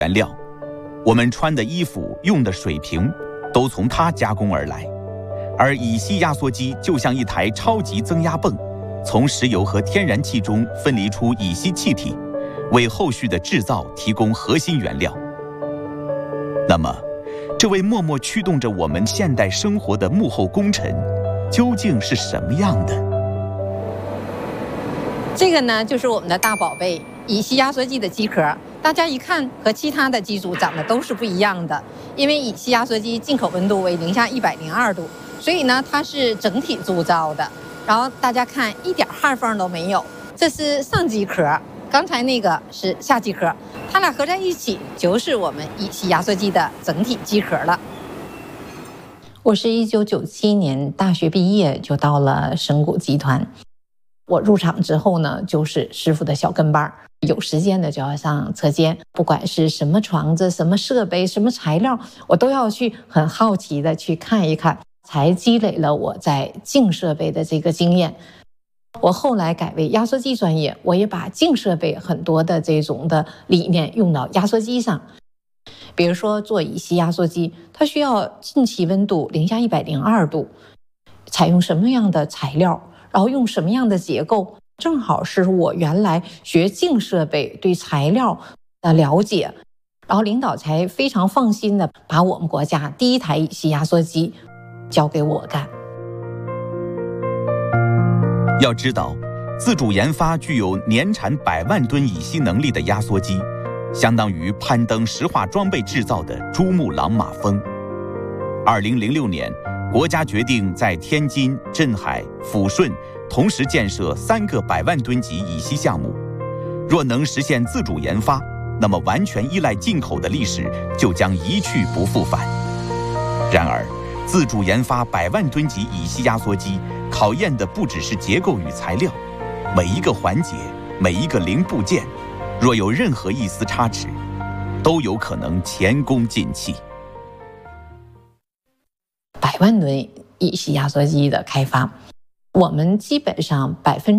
原料，我们穿的衣服、用的水瓶都从它加工而来。而乙烯压缩机就像一台超级增压泵，从石油和天然气中分离出乙烯气体，为后续的制造提供核心原料。那么，这位默默驱动着我们现代生活的幕后功臣，究竟是什么样的？ 这个呢，就是我们的大宝贝乙烯压缩机的机壳。大家一看和其他的机组长得都是不一样的，因为乙烯压缩机进口温度为零下102度，所以呢，它是整体铸造的。然后大家看，一点焊缝都没有，这是上机壳，刚才那个是下机壳，它俩合在一起就是我们乙烯压缩机的整体机壳了。我是1997年大学毕业就到了神谷集团，我入厂之后呢，就是师傅的小跟班，有时间的就要上车间，不管是什么床子、什么设备、什么材料，我都要去很好奇的去看一看，才积累了我在静设备的这个经验。我后来改为压缩机专业，我也把静设备很多的这种的理念用到压缩机上。比如说做乙烯压缩机，它需要进气温度零下102度，采用什么样的材料，然后用什么样的结构，正好是我原来学静设备对材料的了解，然后领导才非常放心的把我们国家第一台乙烯压缩机交给我干。 要知道，自主研发具有年产100万吨乙烯能力的压缩机，相当于攀登石化装备制造的珠穆朗玛峰。2006年，国家决定在天津、镇海、抚顺同时建设3个100万吨级乙烯项目。若能实现自主研发，那么完全依赖进口的历史就将一去不复返。然而，自主研发100万吨级乙烯压缩机，考验的不只是结构与材料，每一个环节、每一个零部件，若有任何一丝差池，都有可能前功尽弃。 100万吨乙烯压缩机的开发，我们基本上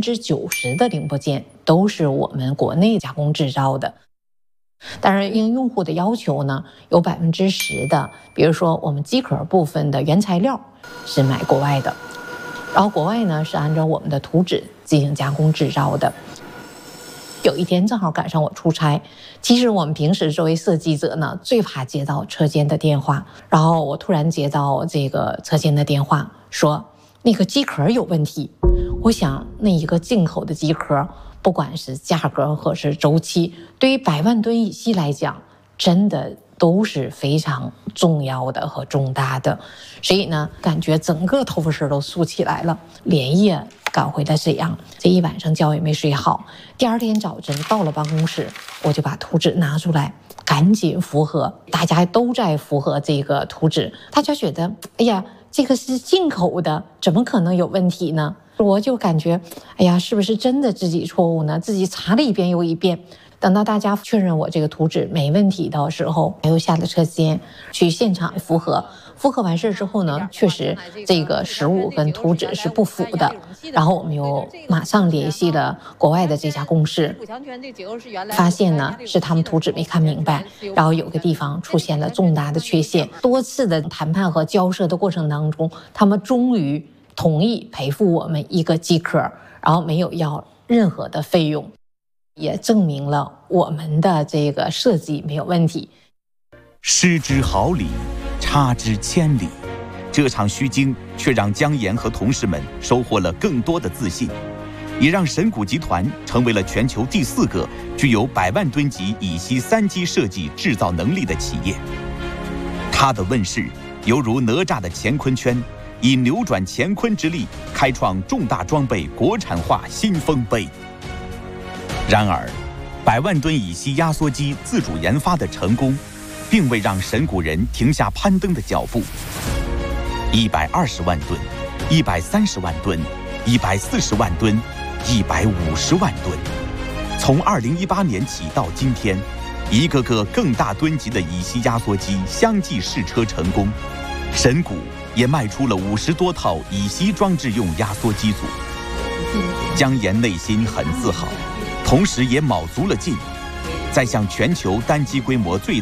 90%的零部件都是我们国内加工制造的。当然，应用户的要求呢，有10%的，比如说我们机壳部分的原材料是买国外的，然后国外呢是按照我们的图纸进行加工制造的。有一天正好赶上我出差，其实我们平时作为设计者呢，最怕接到车间的电话，然后我突然接到这个车间的电话，说那个机壳有问题。我想那一个进口的机壳，不管是价格或是周期，对于100万吨乙烯来讲，真的都是非常重要的和重大的。所以呢，感觉整个头发丝都竖起来了，连夜赶回了沈阳，这一晚上觉也没睡好。第二天早晨到了办公室，我就把图纸拿出来，赶紧符合，大家都在符合这个图纸，大家觉得，哎呀，这个是进口的，怎么可能有问题呢？我就感觉，哎呀，是不是真的自己错误呢？自己查了一遍又一遍。等到大家确认我这个图纸没问题的时候，又下了车间去现场符合。符合完事之后呢，确实这个实物跟图纸是不符的。然后我们又马上联系了国外的这家公司，发现呢是他们图纸没看明白，然后有个地方出现了重大的缺陷。多次的谈判和交涉的过程当中，他们终于同意赔付我们一个机壳，然后没有要任何的费用，也证明了我们的这个设计没有问题。 失之毫厘，差之千里，这场虚惊却让姜岩和同事们收获了更多的自信，也让神谷集团成为了全球第4个具有100万吨级乙烯3机设计制造能力的企业。它的问世犹如哪吒的乾坤圈，以扭转乾坤之力，开创重大装备国产化新丰碑。然而，100万吨乙烯压缩机自主研发的成功，并未让神谷人停下攀登的脚步。120万吨、130万吨、140万吨、150万吨，从2018年起到今天，一个个更大吨级的乙烯压缩机相继试车成功，神谷也卖出了50多套乙烯装置用压缩机组。姜岩内心很自豪，同时也卯足了劲。 在向全球单机规模最